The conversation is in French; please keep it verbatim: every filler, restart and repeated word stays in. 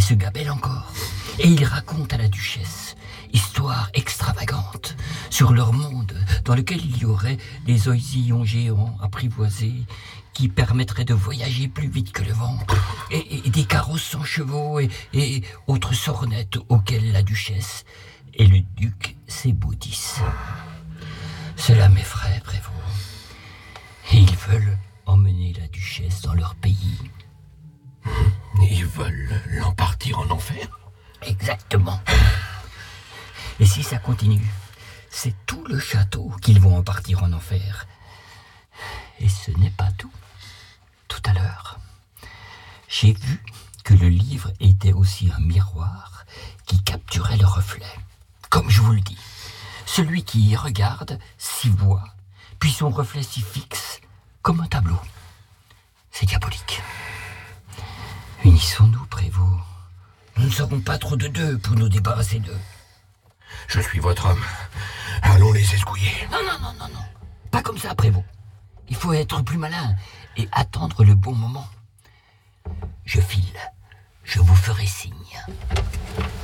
se gabellent encore. Et ils racontent à la duchesse histoire extravagante sur leur monde dans lequel il y aurait des oisillons géants apprivoisés qui permettraient de voyager plus vite que le vent, et, et des carrosses sans chevaux et, et autres sornettes auxquelles la duchesse et le duc s'ébaudissent. Cela m'effraie, Prévost. Et ils veulent emmener la duchesse dans leur pays. Ils veulent l'empartir en enfer? Exactement. Et si ça continue, c'est tout le château qu'ils vont en partir en enfer. Et ce n'est pas tout. Tout à l'heure, j'ai vu que le livre était aussi un miroir qui capturait le reflet. Comme je vous le dis, celui qui y regarde s'y voit, puis son reflet s'y fixe comme un tableau. C'est diabolique. Unissons-nous, Prévost. Nous ne serons pas trop de deux pour nous débarrasser d'eux. Je suis votre homme. Allons les escouiller. Non, non, non, non, non. Pas comme ça, Prévost. Il faut être plus malin et attendre le bon moment. Je file. Je vous ferai signe.